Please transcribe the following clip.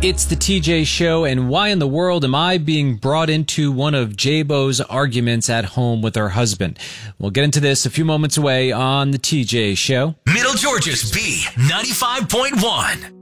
It's the TJ Show, and why in the world am I being brought into one of J-Bo's arguments at home with her husband? We'll get into this a few moments away on the TJ Show. Middle Georgia's B95.1.